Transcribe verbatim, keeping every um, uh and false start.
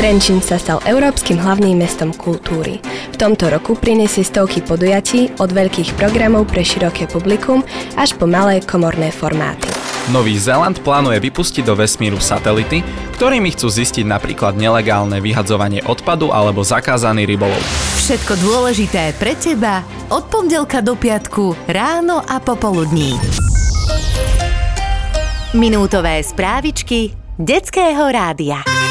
Trenčín sa stal európskym hlavným mestom kultúry. V tomto roku prinesie stovky podujatí od veľkých programov pre široké publikum až po malé komorné formáty. Nový Zéland plánuje vypustiť do vesmíru satelity, ktorými chcú zistiť napríklad nelegálne vyhadzovanie odpadu alebo zakázaný rybolov. Všetko dôležité pre teba od pondelka do piatku ráno a popoludní. Minútové správičky Detského rádia.